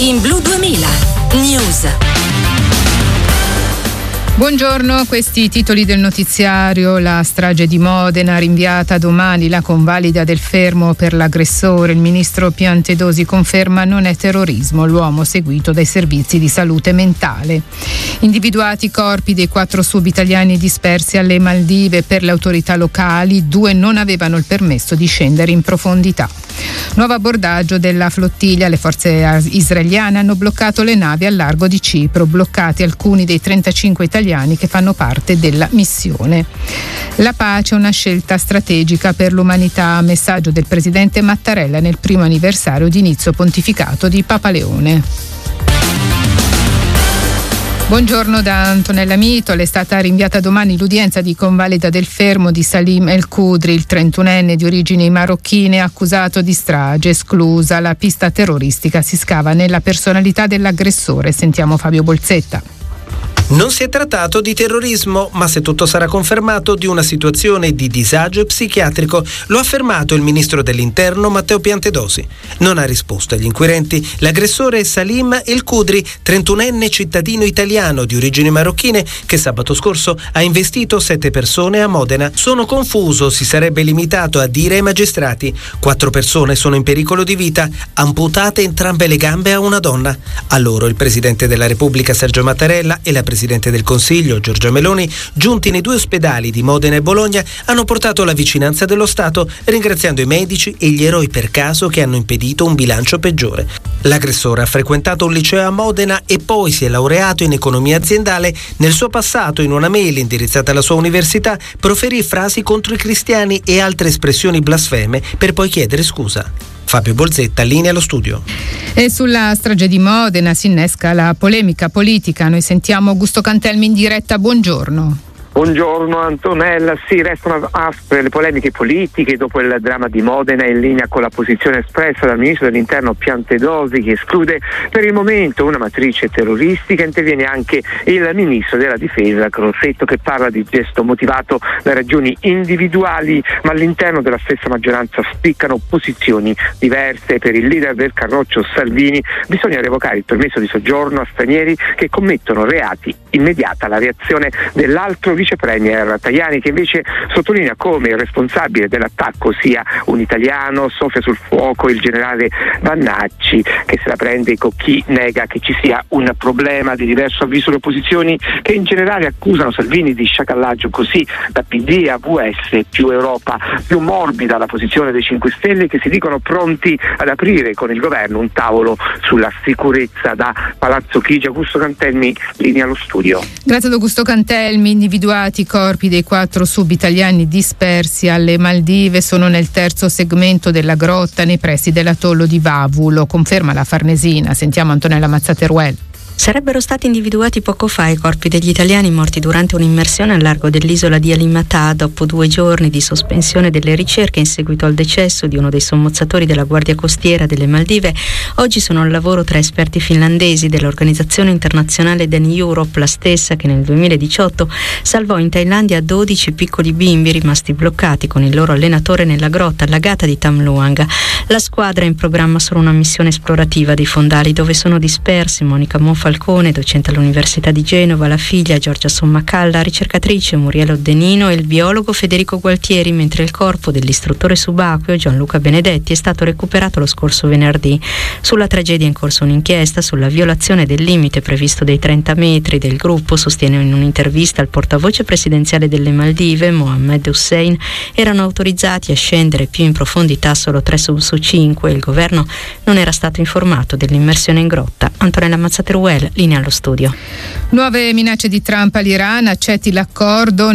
in Blu 2000 News. Buongiorno, questi titoli del notiziario. La strage di Modena, rinviata domani la convalida del fermo per l'aggressore. Il ministro Piantedosi conferma non è terrorismo, l'uomo seguito dai servizi di salute mentale. Individuati i corpi dei 4 subitaliani dispersi alle Maldive. Per le autorità locali 2 non avevano il permesso di scendere in profondità. Nuovo abbordaggio della flottiglia. Le forze israeliane hanno bloccato le navi al largo di Cipro, bloccati alcuni dei 35 italiani che fanno parte della missione. La pace è una scelta strategica per l'umanità, messaggio del presidente Mattarella nel primo anniversario di inizio pontificato di Papa Leone. Buongiorno da Antonella Mitol. È stata rinviata domani l'udienza di convalida del fermo di Salim El Khudri, il 31enne di origini marocchine accusato di strage. Esclusa la pista terroristica, si scava nella personalità dell'aggressore. Sentiamo Fabio Bolzetta. Non si è trattato di terrorismo, ma se tutto sarà confermato di una situazione di disagio psichiatrico, lo ha affermato il ministro dell'Interno Matteo Piantedosi. Non ha risposto agli inquirenti l'aggressore è Salim El Khudri, 31enne cittadino italiano di origini marocchine che sabato scorso ha investito 7 persone a Modena. Sono confuso, si sarebbe limitato a dire ai magistrati. 4 persone sono in pericolo di vita, amputate entrambe le gambe a una donna. A loro il presidente della Repubblica Sergio Mattarella e la Presidente del Consiglio Giorgia Meloni, giunti nei 2 ospedali di Modena e Bologna, hanno portato la vicinanza dello Stato, ringraziando i medici e gli eroi per caso che hanno impedito un bilancio peggiore. L'aggressore ha frequentato un liceo a Modena e poi si è laureato in economia aziendale. Nel suo passato, in una mail indirizzata alla sua università, proferì frasi contro i cristiani e altre espressioni blasfeme per poi chiedere scusa. Fabio Bolzetta, linea allo studio. E sulla strage di Modena si innesca la polemica politica. Noi sentiamo Augusto Cantelmi in diretta. Buongiorno. Buongiorno Antonella, sì, restano aspre le polemiche politiche dopo il dramma di Modena, in linea con la posizione espressa dal ministro dell'Interno Piantedosi, che esclude per il momento una matrice terroristica. Interviene anche il ministro della Difesa Crosetto, che parla di gesto motivato da ragioni individuali, ma all'interno della stessa maggioranza spiccano posizioni diverse. Per il leader del Carroccio Salvini bisogna revocare il permesso di soggiorno a stranieri che commettono reati. Immediata la reazione dell'altro vice premier Tajani, che invece sottolinea come il responsabile dell'attacco sia un italiano. Soffia sul fuoco il generale Vannacci, che se la prende con chi nega che ci sia un problema. Di diverso avviso le opposizioni, che in generale accusano Salvini di sciacallaggio, così da PD a VS più Europa, più morbida la posizione dei 5 Stelle, che si dicono pronti ad aprire con il governo un tavolo sulla sicurezza. Da Palazzo Chigi, Augusto Cantelmi, linea allo studio. Grazie ad Augusto Cantelmi. Individuati i corpi dei 4 subitaliani dispersi alle Maldive, sono nel terzo segmento della grotta nei pressi dell'atollo di Vavu. Lo conferma la Farnesina. Sentiamo Antonella Mazzateruel. Sarebbero stati individuati poco fa i corpi degli italiani morti durante un'immersione al largo dell'isola di Alimatà dopo 2 giorni di sospensione delle ricerche in seguito al decesso di uno dei sommozzatori della Guardia Costiera delle Maldive. Oggi sono al lavoro 3 esperti finlandesi dell'organizzazione internazionale Dan Europe, la stessa che nel 2018 salvò in Thailandia 12 piccoli bimbi rimasti bloccati con il loro allenatore nella grotta allagata di Tham Luang. La squadra ha in programma solo una missione esplorativa dei fondali dove sono dispersi Monica Monfalcone, docente all'Università di Genova, la figlia Giorgia Sommacalla, ricercatrice Muriel Oddenino e il biologo Federico Gualtieri, mentre il corpo dell'istruttore subacqueo Gianluca Benedetti è stato recuperato lo scorso venerdì. Sulla tragedia è in corso un'inchiesta sulla violazione del limite previsto dei 30 metri del gruppo, sostiene in un'intervista al portavoce presidenziale delle Maldive, Mohammed Hussein. Erano autorizzati a scendere più in profondità solo 3 su 5 e il governo non era stato informato dell'immersione in grotta. Antonella Mazzateruel, linea allo studio. Nuove minacce di Trump all'Iran, accetti l'accordo,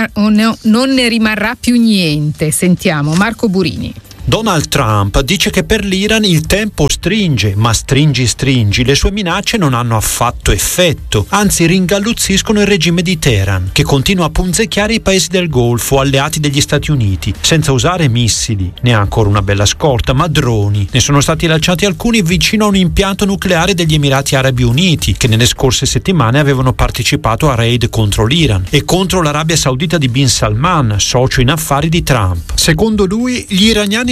non ne rimarrà più niente. Sentiamo Marco Burini. Donald Trump dice che per l'Iran il tempo stringe, ma stringi, le sue minacce non hanno affatto effetto, anzi ringalluzziscono il regime di Teheran, che continua a punzecchiare i paesi del Golfo, alleati degli Stati Uniti, senza usare missili, né ancora una bella scorta, ma droni. Ne sono stati lanciati alcuni vicino a un impianto nucleare degli Emirati Arabi Uniti, che nelle scorse settimane avevano partecipato a raid contro l'Iran e contro l'Arabia Saudita di Bin Salman, socio in affari di Trump. Secondo lui, gli iraniani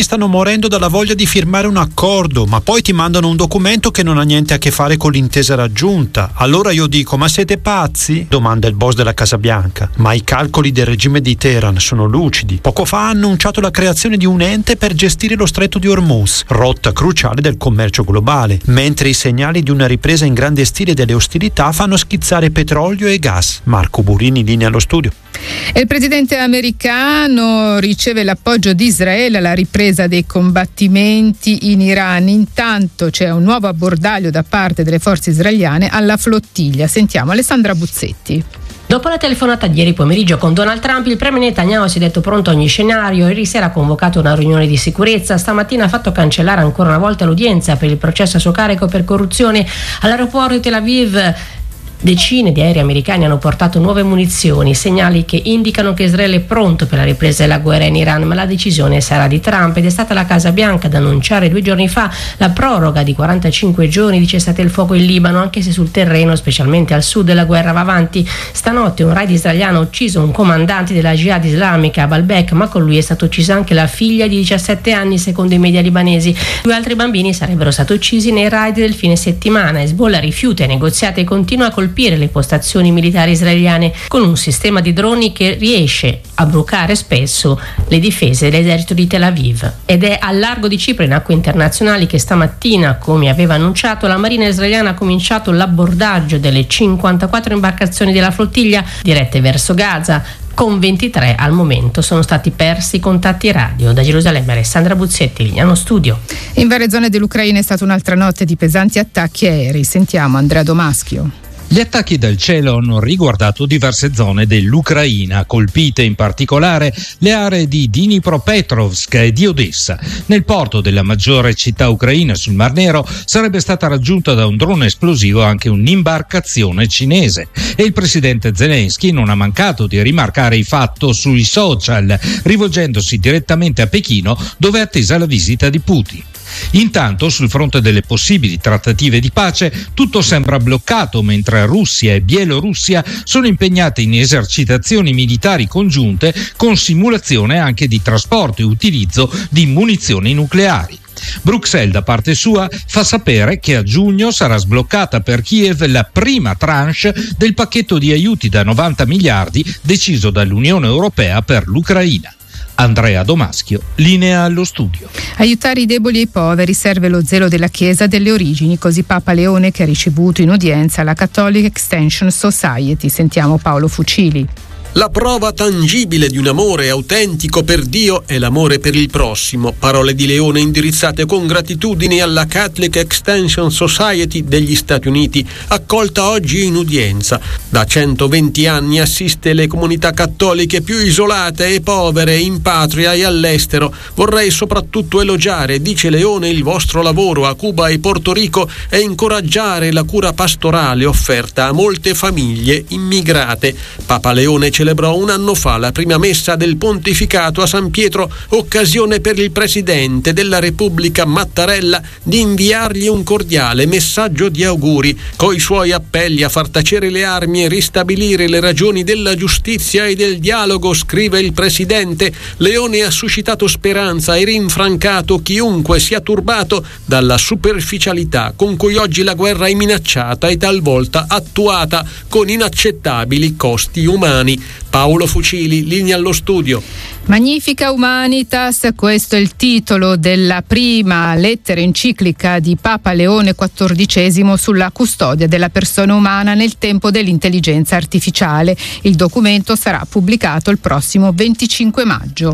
stanno morendo dalla voglia di firmare un accordo, ma poi ti mandano un documento che non ha niente a che fare con l'intesa raggiunta. Allora io dico: ma siete pazzi? Domanda il boss della Casa Bianca. Ma i calcoli del regime di Teheran sono lucidi. Poco fa ha annunciato la creazione di un ente per gestire lo stretto di Hormuz, rotta cruciale del commercio globale, mentre i segnali di una ripresa in grande stile delle ostilità fanno schizzare petrolio e gas. Marco Burini, linea allo studio. Il presidente americano riceve l'appoggio di Israele alla ripresa dei combattimenti in Iran. Intanto c'è un nuovo abbordaglio da parte delle forze israeliane alla flottiglia. Sentiamo Alessandra Buzzetti. Dopo la telefonata di ieri pomeriggio con Donald Trump, il premier Netanyahu si è detto pronto a ogni scenario. Ieri sera ha convocato una riunione di sicurezza. Stamattina ha fatto cancellare ancora una volta l'udienza per il processo a suo carico per corruzione all'aeroporto di Tel Aviv. Decine di aerei americani hanno portato nuove munizioni, segnali che indicano che Israele è pronto per la ripresa della guerra in Iran, ma la decisione sarà di Trump ed è stata la Casa Bianca ad annunciare 2 giorni fa la proroga di 45 giorni di cessate il fuoco in Libano, anche se sul terreno, specialmente al sud, la guerra va avanti. Stanotte un raid israeliano ha ucciso un comandante della Jihad islamica a Baalbek, ma con lui è stata uccisa anche la figlia di 17 anni, secondo i media libanesi. 2 altri bambini sarebbero stati uccisi nei raid del fine settimana. Hezbollah rifiuta i negoziati e continua a colpire le postazioni militari israeliane con un sistema di droni che riesce a bruciare spesso le difese dell'esercito di Tel Aviv. Ed è al largo di Cipro, in acque internazionali, che stamattina, come aveva annunciato, la Marina israeliana ha cominciato l'abbordaggio delle 54 imbarcazioni della flottiglia dirette verso Gaza. Con 23 al momento sono stati persi i contatti radio. Da Gerusalemme Alessandra Buzzetti, Lignano Studio. In varie zone dell'Ucraina è stata un'altra notte di pesanti attacchi aerei. Sentiamo Andrea Domaschio. Gli attacchi dal cielo hanno riguardato diverse zone dell'Ucraina, colpite in particolare le aree di Dnipropetrovsk e di Odessa. Nel porto della maggiore città ucraina sul Mar Nero sarebbe stata raggiunta da un drone esplosivo anche un'imbarcazione cinese e il presidente Zelensky non ha mancato di rimarcare il fatto sui social, rivolgendosi direttamente a Pechino, dove è attesa la visita di Putin. Intanto, sul fronte delle possibili trattative di pace, tutto sembra bloccato mentre Russia e Bielorussia sono impegnate in esercitazioni militari congiunte con simulazione anche di trasporto e utilizzo di munizioni nucleari. Bruxelles, da parte sua, fa sapere che a giugno sarà sbloccata per Kiev la prima tranche del pacchetto di aiuti da 90 miliardi deciso dall'Unione Europea per l'Ucraina. Andrea Domaschio, linea allo studio. Aiutare i deboli e i poveri serve lo zelo della Chiesa delle origini, così Papa Leone, che ha ricevuto in udienza la Catholic Extension Society. Sentiamo Paolo Fucili. La prova tangibile di un amore autentico per Dio è l'amore per il prossimo. Parole di Leone indirizzate con gratitudine alla Catholic Extension Society degli Stati Uniti, accolta oggi in udienza. Da 120 anni assiste le comunità cattoliche più isolate e povere in patria e all'estero. Vorrei soprattutto elogiare, dice Leone, il vostro lavoro a Cuba e Porto Rico e incoraggiare la cura pastorale offerta a molte famiglie immigrate. Papa Leone celebrò un anno fa la prima messa del pontificato a San Pietro, occasione per il presidente della Repubblica Mattarella di inviargli un cordiale messaggio di auguri. Coi suoi appelli a far tacere le armi e ristabilire le ragioni della giustizia e del dialogo, scrive il presidente, Leone ha suscitato speranza e rinfrancato chiunque sia turbato dalla superficialità con cui oggi la guerra è minacciata e talvolta attuata con inaccettabili costi umani. Paolo Fucili, linea allo studio. Magnifica Humanitas, questo è il titolo della prima lettera enciclica di Papa Leone XIV sulla custodia della persona umana nel tempo dell'intelligenza artificiale. Il documento sarà pubblicato il prossimo 25 maggio.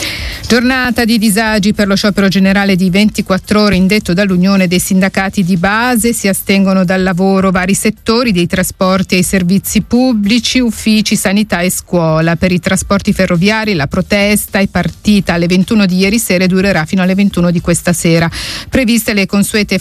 Giornata di disagi per lo sciopero generale di 24 ore indetto dall'Unione dei Sindacati di Base. Si astengono dal lavoro vari settori, dei trasporti ai servizi pubblici, uffici, sanità e scuola. Per i trasporti ferroviari la protesta è partita alle 21 di ieri sera e durerà fino alle 21 di questa sera. Previste le consuete